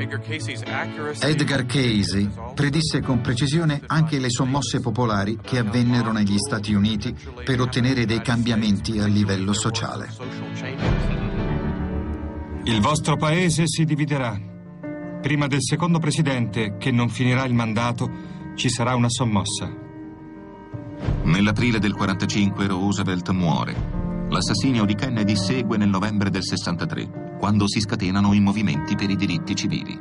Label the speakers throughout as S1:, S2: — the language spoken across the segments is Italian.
S1: Edgar Cayce predisse con precisione anche le sommosse popolari che avvennero negli Stati Uniti per ottenere dei cambiamenti a livello sociale.
S2: Il vostro paese si dividerà. Prima del secondo presidente, che non finirà il mandato, ci sarà una sommossa.
S3: Nell'aprile del 45 Roosevelt muore. L'assassinio di Kennedy segue nel novembre del 63, quando si scatenano i movimenti per i diritti civili.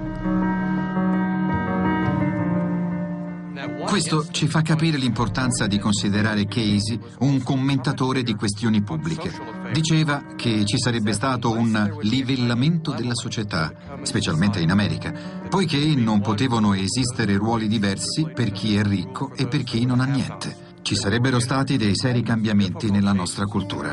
S1: Questo ci fa capire l'importanza di considerare Cayce un commentatore di questioni pubbliche. Diceva che ci sarebbe stato un livellamento della società, specialmente in America, poiché non potevano esistere ruoli diversi per chi è ricco e per chi non ha niente. Ci sarebbero stati dei seri cambiamenti nella nostra cultura.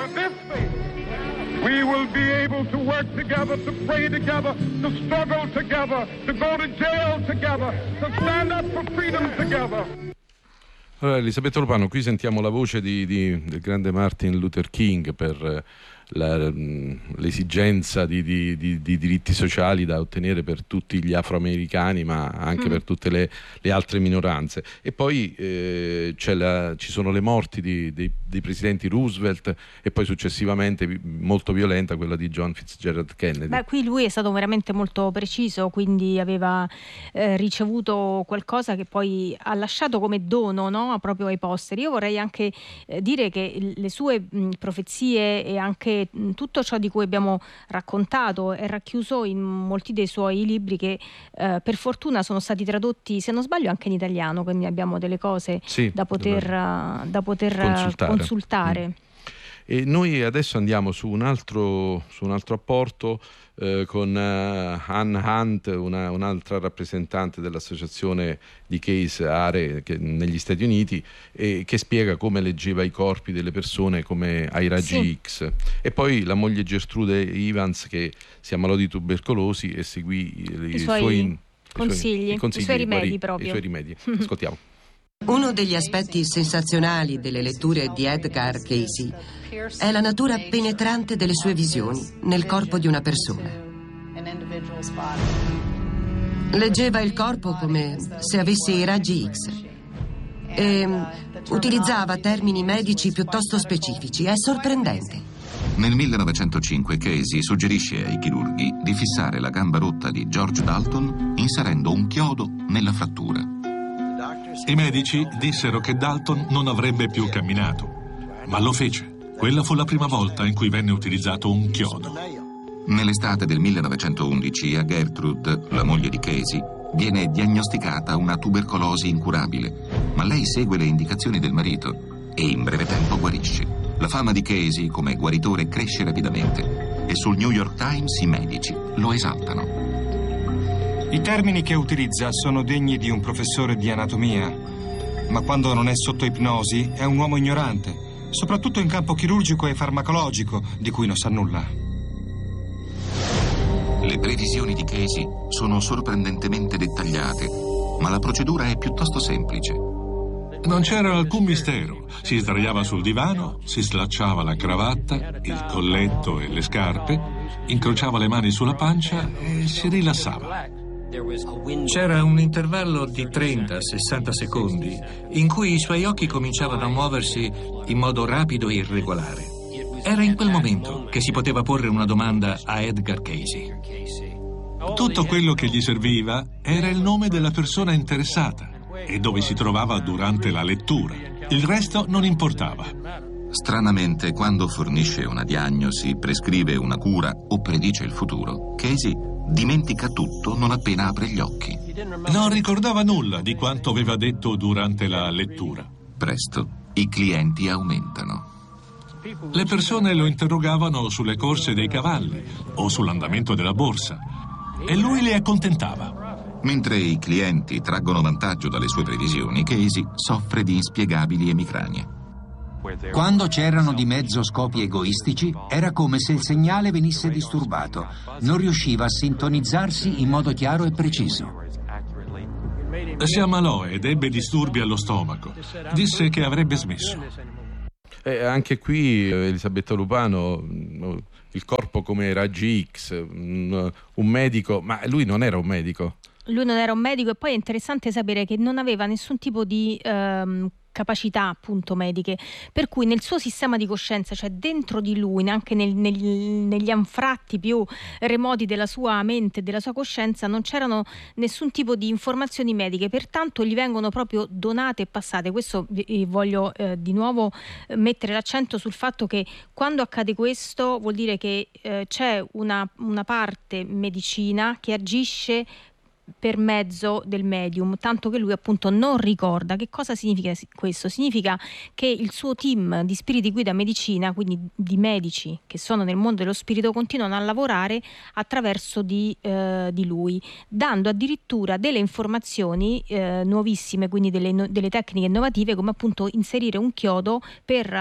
S4: We will be able to work together, to pray together, to struggle together, to go to jail together, to stand up for freedom together.
S5: Allora, Elisabetta Lupano, qui sentiamo la voce del grande Martin Luther King per l'esigenza di diritti sociali da ottenere per tutti gli afroamericani, ma anche per tutte le altre minoranze. E poi ci sono le morti dei presidenti Roosevelt e poi successivamente molto violenta quella di John Fitzgerald Kennedy.
S6: Beh, qui lui è stato veramente molto preciso, quindi aveva ricevuto qualcosa che poi ha lasciato come dono, no? Proprio ai posteri. Io vorrei anche dire che le sue profezie e anche tutto ciò di cui abbiamo raccontato è racchiuso in molti dei suoi libri che per fortuna sono stati tradotti, se non sbaglio, anche in italiano, quindi abbiamo delle cose da poter consultare.
S5: E noi adesso andiamo su un altro apporto con Anne Hunt, un'altra rappresentante dell'associazione di Cayce Are negli Stati Uniti, che spiega come leggeva i corpi delle persone come ai raggi X. E poi la moglie Gertrude Evans, che si ammalò di tubercolosi e seguì i suoi
S6: consigli, i suoi rimedi proprio.
S5: I suoi rimedi. Ascoltiamo.
S7: Uno degli aspetti sensazionali delle letture di Edgar Cayce è la natura penetrante delle sue visioni nel corpo di una persona. Leggeva il corpo come se avesse i raggi X e utilizzava termini medici piuttosto specifici. È sorprendente.
S3: Nel 1905 Cayce suggerisce ai chirurghi di fissare la gamba rotta di George Dalton inserendo un chiodo nella frattura.
S8: I medici dissero che Dalton non avrebbe più camminato, ma lo fece. Quella fu la prima volta in cui venne utilizzato un chiodo.
S3: Nell'estate del 1911 a Gertrude, la moglie di Cayce, viene diagnosticata una tubercolosi incurabile, ma lei segue le indicazioni del marito e in breve tempo guarisce. La fama di Cayce come guaritore cresce rapidamente e sul New York Times i medici lo esaltano.
S2: I termini che utilizza sono degni di un professore di anatomia, ma quando non è sotto ipnosi è un uomo ignorante, soprattutto in campo chirurgico e farmacologico, di cui non sa nulla.
S3: Le previsioni di Cayce sono sorprendentemente dettagliate, ma la procedura è piuttosto semplice.
S8: Non c'era alcun mistero. Si sdraiava sul divano, si slacciava la cravatta, il colletto e le scarpe, incrociava le mani sulla pancia e si rilassava.
S9: C'era un intervallo di 30-60 secondi in cui i suoi occhi cominciavano a muoversi in modo rapido e irregolare. Era in quel momento che si poteva porre una domanda a Edgar Cayce.
S8: Tutto quello che gli serviva era il nome della persona interessata e dove si trovava durante la lettura. Il resto non importava.
S3: Stranamente, quando fornisce una diagnosi, prescrive una cura o predice il futuro, Cayce dimentica tutto non appena apre gli occhi.
S8: Non ricordava nulla di quanto aveva detto durante la lettura.
S3: Presto i clienti aumentano.
S8: Le persone lo interrogavano sulle corse dei cavalli o sull'andamento della borsa e lui le accontentava.
S3: Mentre i clienti traggono vantaggio dalle sue previsioni, Cayce soffre di inspiegabili emicranie.
S10: Quando c'erano di mezzo scopi egoistici, era come se il segnale venisse disturbato. Non riusciva a sintonizzarsi in modo chiaro e preciso.
S8: Si ammalò ed ebbe disturbi allo stomaco. Disse che avrebbe smesso.
S5: Anche qui Elisabetta Lupano, il corpo come raggi X, un medico, ma lui non era un medico.
S6: Lui non era un medico, e poi è interessante sapere che non aveva nessun tipo di capacità appunto mediche, per cui nel suo sistema di coscienza, cioè dentro di lui, neanche negli anfratti più remoti della sua mente e della sua coscienza, non c'erano nessun tipo di informazioni mediche, pertanto gli vengono proprio donate e passate. Questo voglio di nuovo mettere l'accento sul fatto che quando accade questo vuol dire che c'è una parte medicina che agisce per mezzo del medium, tanto che lui appunto non ricorda. Che cosa significa questo? Significa che il suo team di spiriti guida medicina, quindi di medici che sono nel mondo dello spirito, continuano a lavorare attraverso di lui, dando addirittura delle informazioni nuovissime, quindi delle tecniche innovative, come appunto inserire un chiodo per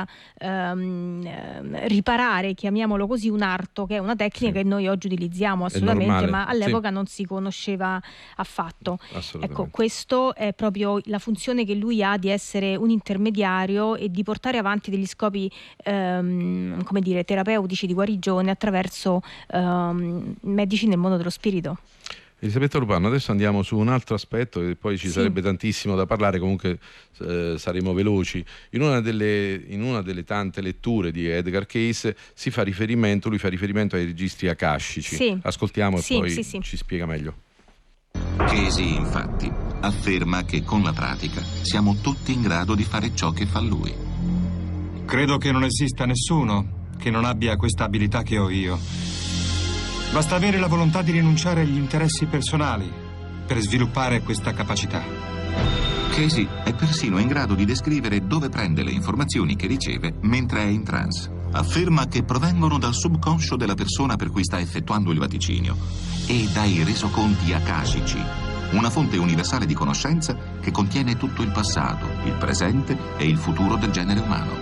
S6: riparare, chiamiamolo così, un arto, che è una tecnica che noi oggi utilizziamo assolutamente, ma all'epoca non si conosceva affatto. Ecco, questo è proprio la funzione che lui ha, di essere un intermediario e di portare avanti degli scopi come dire, terapeutici, di guarigione attraverso medici nel mondo dello spirito.
S5: Elisabetta Lupano, adesso andiamo su un altro aspetto, e poi ci sarebbe tantissimo da parlare, comunque saremo veloci. In una delle tante letture di Edgar Cayce lui fa riferimento ai registri akashici. Ascoltiamo e poi ci spiega meglio.
S3: Cayce, infatti, afferma che con la pratica siamo tutti in grado di fare ciò che fa lui.
S2: Credo che non esista nessuno che non abbia questa abilità che ho io. Basta avere la volontà di rinunciare agli interessi personali per sviluppare questa capacità.
S3: Cayce è persino in grado di descrivere dove prende le informazioni che riceve mentre è in trance. Afferma che provengono dal subconscio della persona per cui sta effettuando il vaticinio e dai resoconti akashici, una fonte universale di conoscenza che contiene tutto il passato, il presente e il futuro del genere umano.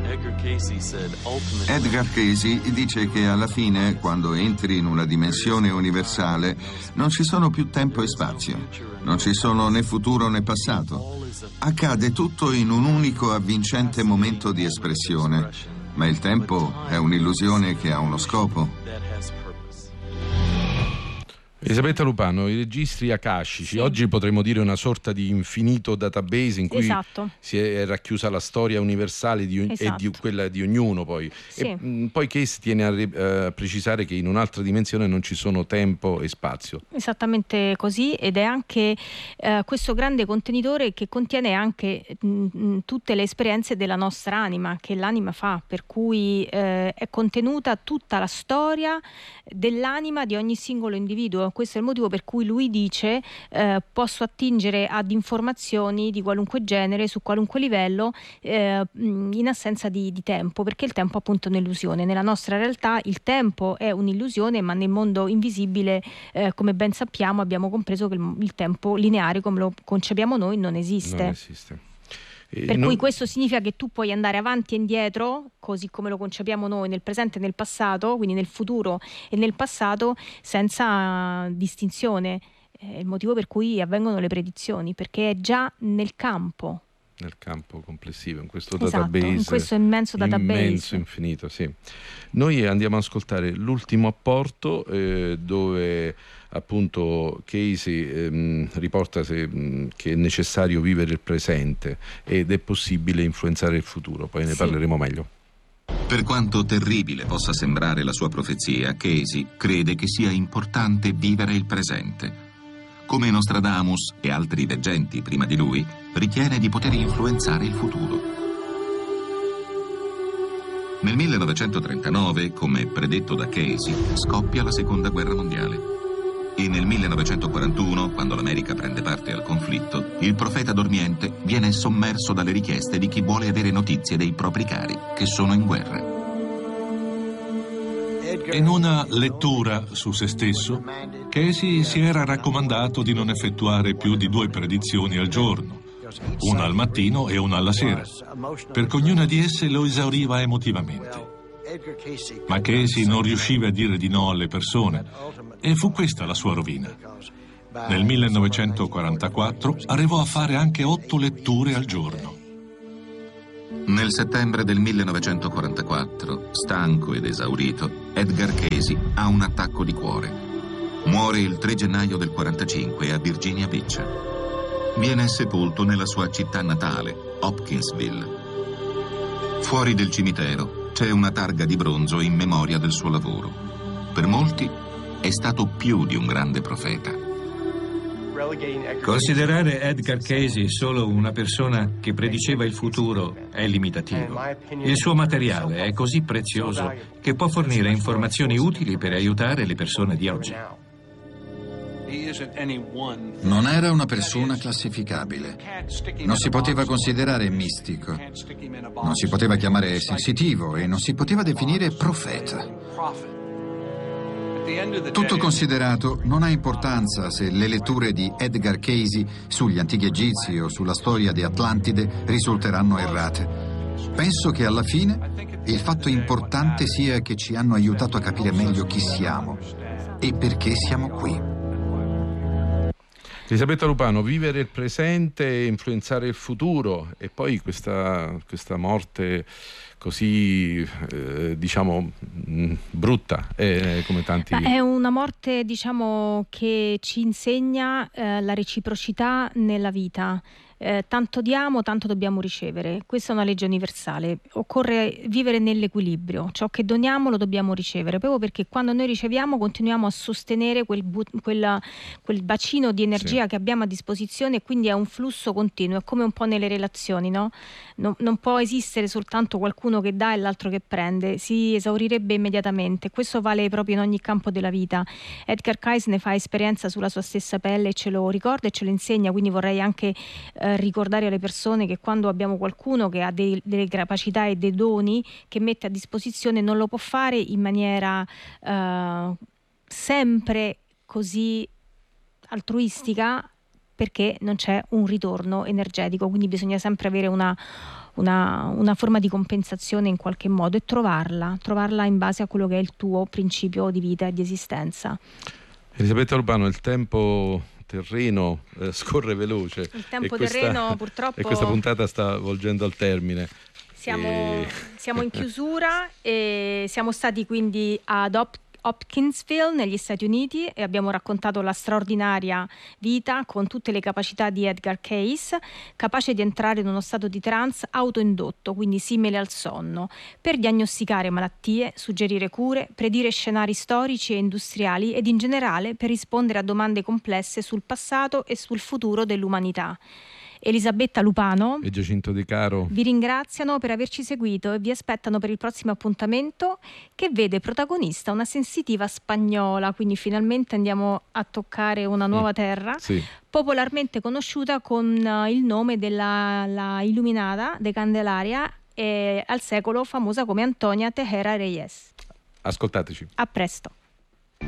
S11: Edgar Cayce dice che alla fine, quando entri in una dimensione universale, non ci sono più tempo e spazio, non ci sono né futuro né passato. Accade tutto in un unico avvincente momento di espressione, ma il tempo è un'illusione che ha uno scopo.
S5: Elisabetta Lupano, i registri akashici, oggi potremmo dire una sorta di infinito database in cui si è racchiusa la storia universale e di quella di ognuno poi. E poi Cayce tiene a precisare che in un'altra dimensione non ci sono tempo e spazio. Esattamente così, ed è anche questo grande contenitore che contiene anche tutte le esperienze della nostra anima, che l'anima fa, per cui è contenuta tutta la storia dell'anima di ogni singolo individuo. Questo è il motivo per cui lui dice posso attingere ad informazioni di qualunque genere, su qualunque livello, in assenza di tempo, perché il tempo appunto è un'illusione. Nella nostra realtà il tempo è un'illusione, ma nel mondo invisibile, come ben sappiamo, abbiamo compreso che il tempo lineare, come lo concepiamo noi, non esiste. Non esiste. Per cui questo significa che tu puoi andare avanti e indietro, così come lo concepiamo noi, nel presente e nel passato, quindi nel futuro e nel passato, senza distinzione. È il motivo per cui avvengono le predizioni, perché è già nel campo complessivo, in questo database, in questo immenso database, infinito. Noi andiamo ad ascoltare l'ultimo apporto, dove appunto Cayce riporta che è necessario vivere il presente ed è possibile influenzare il futuro. Poi ne parleremo meglio.
S3: Per quanto terribile possa sembrare la sua profezia, Cayce crede che sia importante vivere il presente. Come Nostradamus e altri veggenti prima di lui, ritiene di poter influenzare il futuro. Nel 1939, come predetto da Cayce, scoppia la Seconda Guerra Mondiale. E nel 1941, quando l'America prende parte al conflitto, il profeta dormiente viene sommerso dalle richieste di chi vuole avere notizie dei propri cari che sono in guerra.
S8: In una lettura su se stesso, Cayce si era raccomandato di non effettuare più di 2 predizioni al giorno, una al mattino e una alla sera, perché ognuna di esse lo esauriva emotivamente. Ma Cayce non riusciva a dire di no alle persone, e fu questa la sua rovina. Nel 1944 arrivò a fare anche 8 letture al giorno.
S3: Nel settembre del 1944, stanco ed esaurito, Edgar Cayce ha un attacco di cuore. Muore il 3 gennaio del 45 a Virginia Beach. Viene sepolto nella sua città natale, Hopkinsville. Fuori del cimitero c'è una targa di bronzo in memoria del suo lavoro. Per molti è stato più di un grande profeta.
S9: Considerare Edgar Cayce solo una persona che prediceva il futuro è limitativo. Il suo materiale è così prezioso che può fornire informazioni utili per aiutare le persone di oggi.
S1: Non era una persona classificabile. Non si poteva considerare mistico. Non si poteva chiamare sensitivo e non si poteva definire profeta. Tutto considerato, non ha importanza se le letture di Edgar Cayce sugli antichi egizi o sulla storia di Atlantide risulteranno errate. Penso che alla fine il fatto importante sia che ci hanno aiutato a capire meglio chi siamo e perché siamo qui.
S5: Elisabetta Lupano, vivere il presente, influenzare il futuro, e poi questa morte così diciamo brutta, come tanti.
S6: È una morte, diciamo, che ci insegna la reciprocità nella vita. Tanto diamo, tanto dobbiamo ricevere. Questa è una legge universale. Occorre vivere nell'equilibrio. Ciò che doniamo lo dobbiamo ricevere, proprio perché quando noi riceviamo continuiamo a sostenere quel bacino di energia che abbiamo a disposizione, e quindi è un flusso continuo. È come un po' nelle relazioni, no? Non può esistere soltanto qualcuno che dà e l'altro che prende, si esaurirebbe immediatamente. Questo vale proprio in ogni campo della vita. Edgar Cayce ne fa esperienza sulla sua stessa pelle e ce lo ricorda e ce lo insegna, quindi vorrei anche ricordare alle persone che quando abbiamo qualcuno che ha delle capacità e dei doni che mette a disposizione, non lo può fare in maniera sempre così altruistica, perché non c'è un ritorno energetico, quindi bisogna sempre avere una forma di compensazione in qualche modo e trovarla in base a quello che è il tuo principio di vita e di esistenza.
S5: Elisabetta Urbano, il tempo terreno scorre veloce.
S6: Il tempo terreno purtroppo.
S5: E questa puntata sta volgendo al termine.
S6: Siamo in chiusura e siamo stati quindi ad Hopkinsville negli Stati Uniti e abbiamo raccontato la straordinaria vita con tutte le capacità di Edgar Cayce, capace di entrare in uno stato di trance autoindotto, quindi simile al sonno, per diagnosticare malattie, suggerire cure, predire scenari storici e industriali ed in generale per rispondere a domande complesse sul passato e sul futuro dell'umanità. Elisabetta Lupano
S5: e Giacinto De Caro
S6: vi ringraziano per averci seguito e vi aspettano per il prossimo appuntamento, che vede protagonista una sensitiva spagnola, quindi finalmente andiamo a toccare una nuova terra, popolarmente conosciuta con il nome della Illuminata de Candelaria e al secolo famosa come Antonia Tejera Reyes.
S5: Ascoltateci.
S6: A presto.